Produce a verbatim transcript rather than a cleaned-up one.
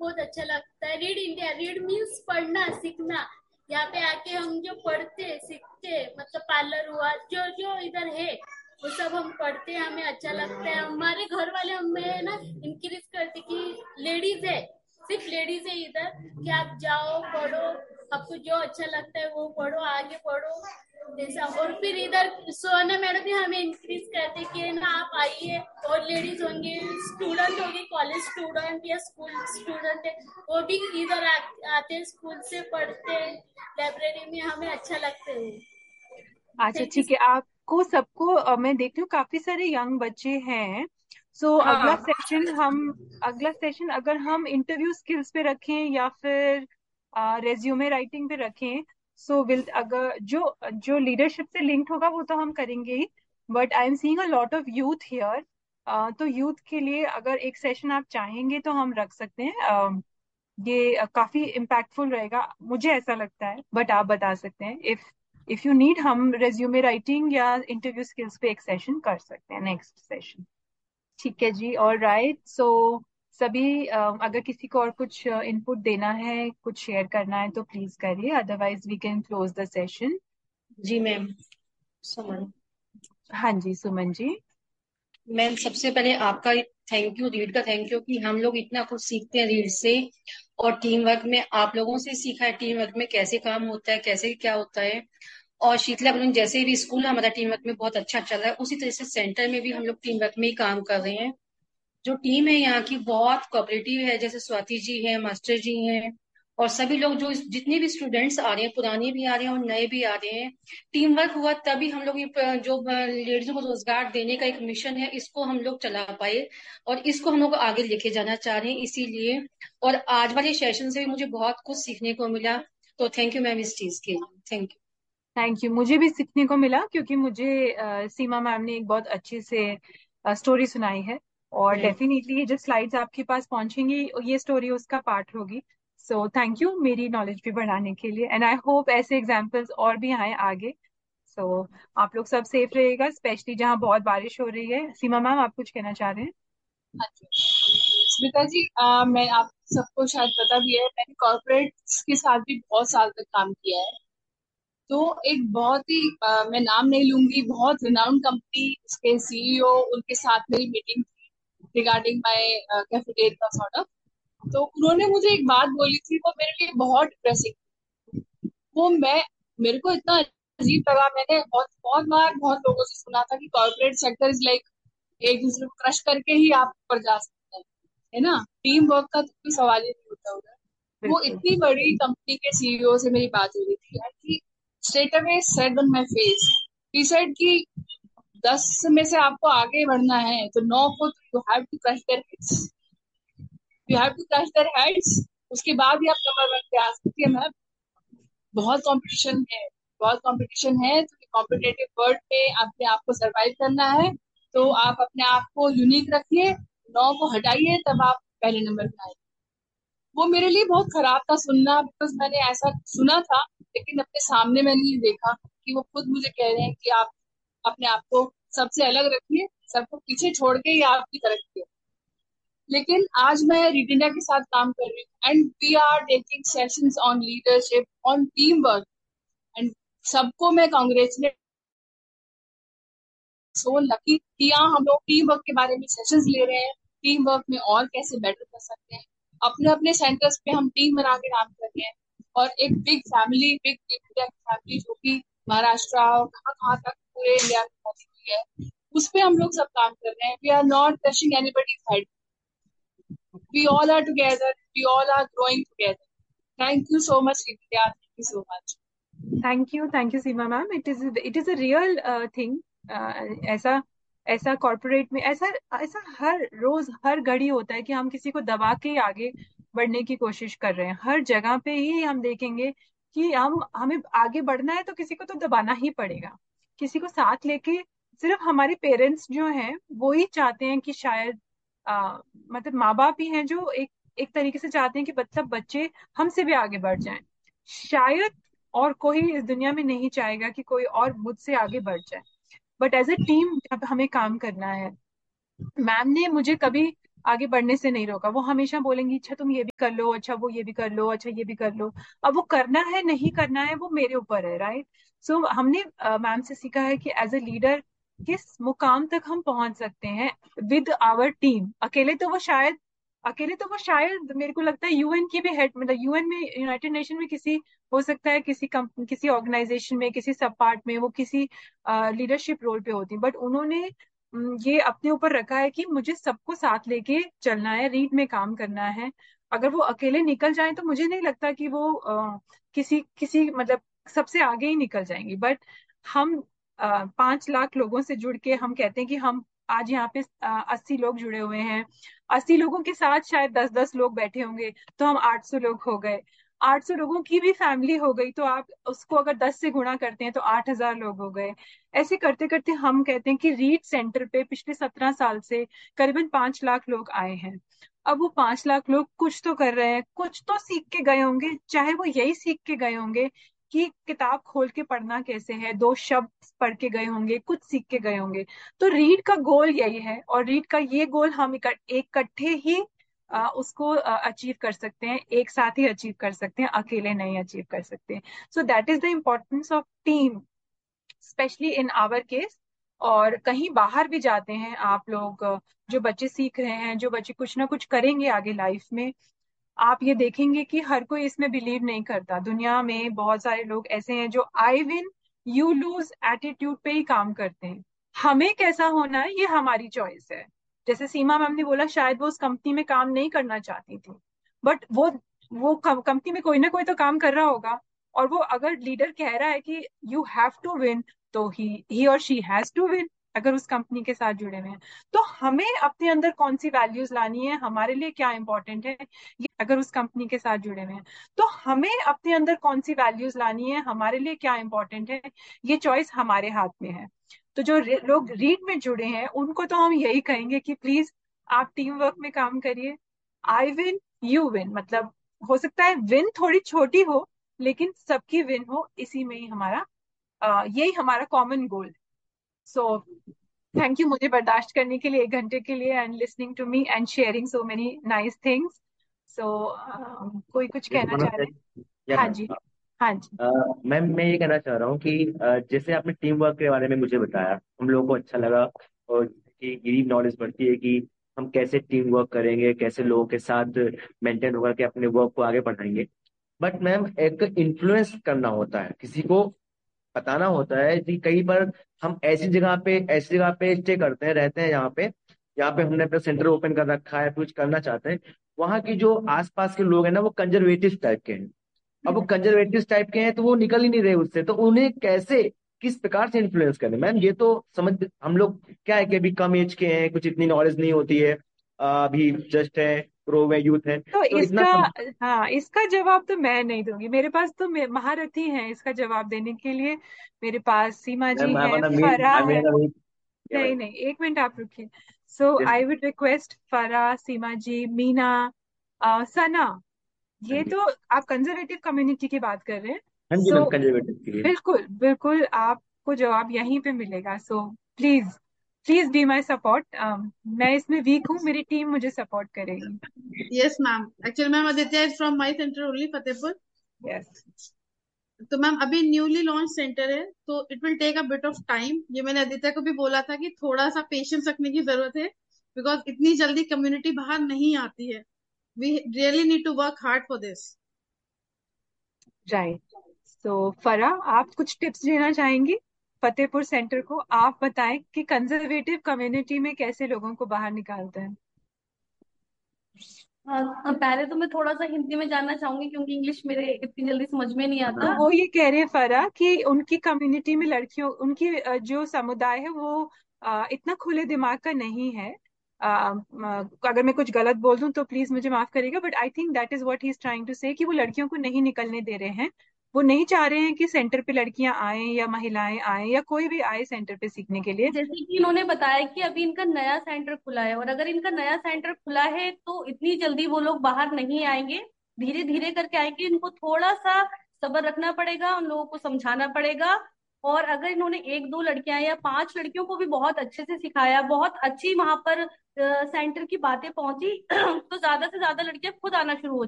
बहुत अच्छा लगता है। रीड इंडिया, रीड मीन्स पढ़ना सीखना। यहाँ पे आके हम जो पढ़ते सीखते, मतलब पार्लर हुआ, जो जो इधर है वो सब हम पढ़ते हैं, हमें अच्छा लगता है। हमारे घर वाले हमें ना इंक्रीज करते कि लेडीज है, सिर्फ लेडीज है इधर, कि आप जाओ पढ़ो, आपको जो अच्छा लगता है वो पढ़ो, आगे पढ़ो जैसा। और फिर इधर सोना मैडम भी हमें इंक्रीज करते कि ना आप आइए, और लेडीज होंगे, स्टूडेंट होंगे, कॉलेज स्टूडेंट या स्कूल स्टूडेंट है, वो भी इधर आ, आते स्कूल से पढ़ते, लाइब्रेरी में हमें अच्छा लगता है। अच्छा थैंक यू। ठीक है, आपको सबको अ, मैं देख रही हूँ काफी सारे यंग बच्चे हैं। सो अगला हाँ। सेशन हम अगला सेशन अगर हम इंटरव्यू स्किल्स पे रखें या फिर रेज्यूमे राइटिंग पे रखें, सो विल अगर जो जो लीडरशिप से लिंक्ड होगा वो तो हम करेंगे ही। But I am seeing a lot of youth here. तो यूथ के लिए अगर एक सेशन आप चाहेंगे तो हम रख सकते हैं। अ, ये अ, काफी इम्पैक्टफुल रहेगा, मुझे ऐसा लगता है, बट आप बता सकते हैं। इफ इफ यू नीड, हम रेज्यूमे राइटिंग या इंटरव्यू स्किल्स पे एक सेशन कर सकते हैं, नेक्स्ट सेशन। ठीक है जी, और राइट। सो सभी अ, अगर किसी को और कुछ इनपुट देना है, कुछ शेयर करना है तो प्लीज करिए, otherwise we can close the session. Ji ma'am, समझ। हाँ जी, सुमन जी। मैम सबसे पहले आपका थैंक यू, रीड का थैंक यू, कि हम लोग इतना कुछ सीखते हैं रीड से। और टीम वर्क में आप लोगों से सीखा है, टीम वर्क में कैसे काम होता है, कैसे क्या होता है। और शीतला बलून जैसे भी स्कूल हमारा टीम वर्क में बहुत अच्छा चल रहा है, उसी तरह से सेंटर में भी हम लोग टीम वर्क में ही काम कर रहे हैं। जो टीम है यहाँ की बहुत कोऑपरेटिव है, जैसे स्वाति जी है, मास्टर जी हैं, और सभी लोग जो जितने भी स्टूडेंट्स आ रहे हैं, पुराने भी आ रहे हैं और नए भी आ रहे हैं। टीम वर्क हुआ तभी हम लोग ये प- जो लेडीजों को रोजगार देने का एक मिशन है, इसको हम लोग चला पाए। और इसको हम लोग आगे लेके जाना चाह रहे हैं इसीलिए। और आज वाले सेशन से भी मुझे बहुत कुछ सीखने को मिला। तो थैंक यू मैम इस चीज के लिए, थैंक यू। थैंक यू, मुझे भी सीखने को मिला, क्योंकि मुझे अ, सीमा मैम ने एक बहुत अच्छे से स्टोरी सुनाई है। और हम्म। डेफिनेटली ये जब स्लाइड्स आपके पास पहुंचेंगी, ये स्टोरी उसका पार्ट होगी। सो थैंक यू मेरी नॉलेज भी बढ़ाने के लिए, एंड आई होप ऐसे एग्जाम्पल्स और भी आए आगे। सो आप लोग सब सेफ रहिएगा, स्पेशली जहाँ बहुत बारिश हो रही है। सीमा मैम, आप कुछ कहना चाह रहे हैं? हाँ जी। स्मिता जी, अ, मैं आप सबको शायद पता भी है, मैंने कॉर्पोरेट्स के साथ भी बहुत साल तक काम किया है। तो एक बहुत ही अ, मैं नाम नहीं लूंगी, बहुत रिनाउंड कंपनी, उसके सीईओ, उनके साथ मेरी मीटिंग थी regarding my cafeteria sort of. तो उन्होंने मुझे एक बात बोली थी, वो मेरे लिए बहुत डिप्रेसिंग। वो मैं मेरे को इतना अजीब लगा। मैंने बहुत बहुत बार बहुत लोगों से सुना था कि कॉर्पोरेट सेक्टर इज लाइक एक दूसरे को क्रश करके ही आप ऊपर जा सकते हैं, है ना। टीम वर्क का तो कोई सवाल ही नहीं होता उधर। वो बिल्कुल। इतनी बड़ी कंपनी के सीईओ से मेरी बात हो रही थी यार, कि straight away said on my face, he said कि दस में से आपको आगे बढ़ना है तो नौ को you have to crush their heads, you have to crush their heads, उसके बाद ही आप नंबर वन पे आ सकती है मैम। बहुत कंपटीशन है, बहुत कंपटीशन है, तो कॉम्पिटेटिव वर्ल्ड में अपने आप को सरवाइव करना है। तो आप अपने आप को यूनिक रखिए, नौ को हटाइए, तब आप पहले नंबर पे आए। वो मेरे लिए बहुत खराब था सुनना, बिकॉज मैंने ऐसा सुना था, लेकिन अपने सामने मैंने ये देखा कि वो खुद मुझे कह रहे हैं कि आप अपने आप को सबसे अलग रखिए, सबको पीछे छोड़ के ही आपकी तरक्की है। लेकिन आज मैं रीड इंडिया के साथ काम कर रही हूँ, and we are taking sessions on leadership, on team work, and सबको मैं कांग्रेचुलेट, सो लकी कि यहाँ हम लोग टीम वर्क के बारे में सेशंस ले रहे हैं, टीम वर्क में और कैसे बेटर कर सकते हैं। अपने अपने सेंटर्स पे हम टीम बना के काम कर रहे हैं, और एक बिग फैमिली, बिग इंडिया की फैमिली जो कि महाराष्ट्र और कहाँ कहाँ तक पूरे इंडिया में पहुंची हुई है, उस पे हम लोग सब काम कर रहे हैं। We are not touching anybody's head, we all are together, we all are growing together. Thank you so much India, thank you so much. Thank you, thank you Seema ma'am. It is it is a real thing. ऐसा ऐसा corporate में ऐसा ऐसा हर रोज हर घड़ी होता है कि हम किसी को दबा के आगे बढ़ने की कोशिश कर रहे हैं। हर जगह पे ही हम देखेंगे कि हम हमें आगे बढ़ना है तो किसी को तो दबाना ही पड़ेगा, किसी को साथ लेके। सिर्फ हमारे पेरेंट्स जो हैं वो ही चाहते हैं कि शायद आ, मतलब माँ बाप ही हैं जो एक एक तरीके से चाहते हैं कि मतलब बच्चे हमसे भी आगे बढ़ जाएं, शायद। और कोई इस दुनिया में नहीं चाहेगा कि कोई और मुझसे आगे बढ़ जाए। बट एज ए टीम जब हमें काम करना है, मैम ने मुझे कभी आगे बढ़ने से नहीं रोका। वो हमेशा बोलेंगी अच्छा तुम ये भी कर लो, अच्छा वो ये भी कर लो, अच्छा ये भी कर लो। अब वो करना है नहीं करना है वो मेरे ऊपर है, राइट। सो so, हमने मैम से सीखा है कि एज अ लीडर किस मुकाम तक हम पहुंच सकते हैं विद आवर टीम। अकेले तो वो शायद अकेले तो वो शायद मेरे को लगता है यूएन की भी हेड, मतलब यूएन में, यूनाइटेड नेशन में किसी, हो सकता है किसी कंप किसी ऑर्गेनाइजेशन में, किसी सब पार्ट में वो किसी लीडरशिप रोल पे होती, बट उन्होंने हम्म, ये अपने ऊपर रखा है कि मुझे सबको साथ लेके चलना है, रीड में काम करना है। अगर वो अकेले निकल जाए तो मुझे नहीं लगता कि वो अ, किसी किसी मतलब सबसे आगे ही निकल जाएंगी। बट हम अ, पांच लाख लोगों से जुड़ के हम कहते हैं कि हम आज यहाँ पे अस्सी लोग जुड़े हुए हैं, अस्सी लोगों के साथ शायद दस दस लोग बैठे होंगे, तो हम आठ सौ लोग हो गए। आठ सौ लोगों की भी फैमिली हो गई, तो आप उसको अगर दस से गुणा करते हैं तो आठ हजार लोग हो गए। ऐसे करते करते हम कहते हैं कि रीड सेंटर पे पिछले सत्रह साल से करीबन पांच लाख लोग आए हैं। अब वो पांच लाख लोग कुछ तो कर रहे हैं, कुछ तो सीख के गए होंगे, चाहे वो यही सीख के गए होंगे कि किताब खोल के पढ़ना कैसे है, दो शब्द पढ़ के गए होंगे, कुछ सीख के गए होंगे। तो रीड का गोल यही है, और रीड का ये गोल हम इकट्ठ- एक इकट्ठे ही अ, उसको अचीव कर सकते हैं, एक साथ ही अचीव कर सकते हैं, अकेले नहीं अचीव कर सकते। So that is the importance of team, specially in our case. और कहीं बाहर भी जाते हैं आप लोग, अ, जो बच्चे सीख रहे हैं, जो बच्चे कुछ ना कुछ करेंगे आगे लाइफ में, आप ये देखेंगे कि हर कोई इसमें बिलीव नहीं करता। दुनिया में बहुत सारे लोग ऐसे हैं जो I win you lose attitude पे ही काम करते हैं। हमें कैसा होना है ये हमारी चॉइस है। जैसे सीमा मैम ने बोला शायद वो उस कंपनी में काम नहीं करना चाहती थी, बट वो वो कंपनी में कोई ना कोई तो काम कर रहा होगा। और वो अगर लीडर कह रहा है कि यू हैव टू विन, तो ही ही और शी हैज टू विन, अगर उस कंपनी के साथ जुड़े हुए हैं। तो हमें अपने अंदर कौन सी वैल्यूज लानी है, हमारे लिए क्या इंपॉर्टेंट है, अगर उस कंपनी के साथ जुड़े हुए हैं, तो हमें अपने अंदर कौन सी वैल्यूज लानी है, हमारे लिए क्या इंपॉर्टेंट है, ये चॉइस हमारे हाथ में है। तो जो रे- लोग रीड में जुड़े हैं उनको तो हम यही कहेंगे कि प्लीज आप टीम वर्क में काम करिए। आई विन यू विन, मतलब हो सकता है विन थोड़ी छोटी हो, लेकिन सबकी विन हो, इसी में ही हमारा अ, यही हमारा common goal. So thank you मुझे बर्दाश्त करने के लिए, एक घंटे के लिए, and listening to me and sharing so many nice things. सो कोई कुछ ये कहना सुमन चाह रहे हैं? या हाँ मैम। जी। हाँ जी। अ, मैम मैं ये कहना चाह रहा हूँ कि अ, जैसे आपने टीम वर्क के बारे में मुझे बताया, हम लोगों को अच्छा लगा, और कि ये नॉलेज बढ़ती है कि हम कैसे टीम वर्क करेंगे, कैसे लोगों के साथ मेंटेन होकर के अपने वर्क को आगे बढ़ाएंगे। बट मैम एक इन्फ्लुएंस करना होता है, किसी को बताना होता है कि कई बार हम ऐसी जगह पे ऐसी जगह पे स्टे करते हैं, रहते हैं, यहाँ पे यहाँ पे हमने अपना सेंटर ओपन कर रखा है, कुछ करना चाहते हैं। वहाँ की जो आसपास के लोग हैं ना, वो कंजर्वेटिव टाइप के हैं। अब वो कंजर्वेटिव टाइप के हैं, तो वो निकल ही नहीं रहे उससे, तो उन्हें कैसे, किस प्रकार से इन्फ्लुएंस करें मैम? ये तो समझ, हम लोग क्या है कि अभी कम एज के हैं, कुछ इतनी नॉलेज नहीं होती है, आ, अभी जस्ट है, प्रो में यूथ है, तो तो इतना इसका, सम... हाँ इसका जवाब तो मैं नहीं दूंगी, मेरे पास तो मे- महारथी हैं इसका जवाब देने के लिए। मेरे पास सीमा जी मैम आई है, वांट मीट फरा आई है। मीन या नहीं मैम, नहीं, एक मिनट आप रुकिए। सो आई वुड रिक्वेस्ट फरा, सीमा जी, मीना, अ, सना, हाँ ये जी, तो आप कंजर्वेटिव कम्युनिटी की बात कर रहे हैं। हाँ जी सो मैम, कंजर्वेटिव के लिए। बिल्कुल बिल्कुल आपको जवाब यहीं पे मिलेगा। So please please be my support. मैं इसमें वीक हूँ, मेरी टीम मुझे सपोर्ट करेगी। Yes, ma'am. Actually, ma'am, Aditya is from my center only, Fatehpur. Yes. तो मैम अभी न्यूली लॉन्च सेंटर है, तो it will take a bit of time. ये मैंने आदित्य को भी बोला था कि थोड़ा सा पेशेंस रखने की जरूरत है, बिकॉज इतनी जल्दी कम्युनिटी बाहर नहीं आती है। We really need to work hard for this. Right. सो फरा, आप कुछ टिप्स देना चाहेंगी फतेहपुर सेंटर को? आप बताएं कि कंजर्वेटिव कम्युनिटी में कैसे लोगों को बाहर निकालते हैं। हाँ, पहले तो मैं थोड़ा सा हिंदी में जानना चाहूंगी क्योंकि इंग्लिश मेरे इतनी जल्दी समझ में नहीं तो आता। वो ये कह रहे हैं फरा कि उनकी कम्युनिटी में लड़कियों, उनकी अ, जो समुदाय है वो अ, इतना खुले दिमाग का नहीं है। अ, अ, अगर मैं कुछ गलत बोल दूं तो प्लीज मुझे माफ करिएगा, but I think that is what he is trying to से, कि वो लड़कियों को नहीं निकलने दे रहे हैं। वो नहीं चाह रहे हैं कि सेंटर पे लड़कियां आए या महिलाएं आए या कोई भी आए सेंटर पे सीखने के लिए। जैसे कि इन्होंने बताया कि अभी इनका नया सेंटर खुला है और अगर इनका नया सेंटर खुला है तो इतनी जल्दी वो लोग बाहर नहीं आएंगे, धीरे धीरे करके आएंगे। इनको थोड़ा सा सब्र रखना पड़ेगा, उन लोगों को समझाना पड़ेगा और अगर इन्होंने एक दो लड़कियां या पांच लड़कियों को भी बहुत अच्छे से सिखाया, बहुत अच्छी वहां पर सेंटर की बातें पहुंची तो ज्यादा से ज्यादा लड़कियां खुद आना शुरू हो